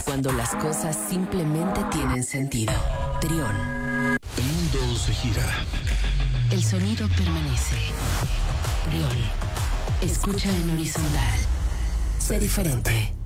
Cuando las cosas simplemente tienen sentido. Trión. El mundo se gira. El sonido permanece. Trión. Escucha en horizontal. Sé diferente.